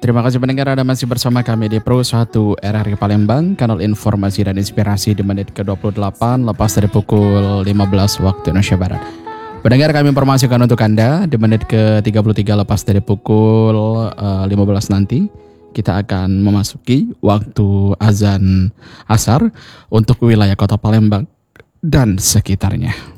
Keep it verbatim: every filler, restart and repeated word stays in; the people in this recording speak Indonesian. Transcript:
Terima kasih pendengar, Anda masih bersama kami di Pro satu R R I Palembang, kanal informasi dan inspirasi di menit ke dua puluh delapan lepas dari pukul lima belas waktu Indonesia Barat. Pendengar, kami informasikan untuk Anda di menit ke tiga puluh tiga lepas dari pukul uh, lima belas nanti kita akan memasuki waktu azan asar untuk wilayah Kota Palembang dan sekitarnya.